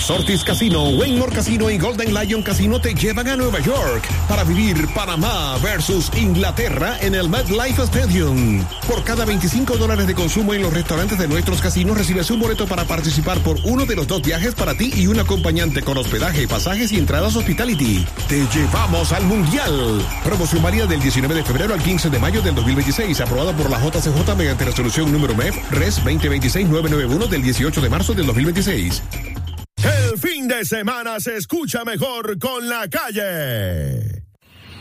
Resortis Casino, Waymore Casino y Golden Lion Casino te llevan a Nueva York para vivir Panamá versus Inglaterra en el MetLife Stadium. Por cada $25 de consumo en los restaurantes de nuestros casinos recibes un boleto para participar por uno de los 2 viajes para ti y un acompañante con hospedaje, pasajes y entradas hospitality. Te llevamos al Mundial. Promoción válida del 19 de febrero al 15 de mayo del 2026, aprobada por la JCJ mediante resolución número MEF Res 2026-991 del 18 de marzo del 2026. El fin de semana se escucha mejor con La Calle.